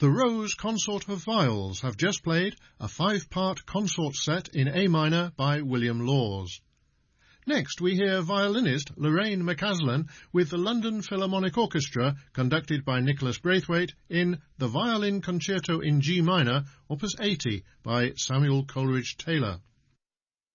The Rose Consort of Viols have just played a 5-part consort set in A minor by William Laws. Next we hear violinist Lorraine McCaslin with the London Philharmonic Orchestra, conducted by Nicholas Braithwaite, in the Violin Concerto in G minor, Opus 80 by Samuel Coleridge Taylor.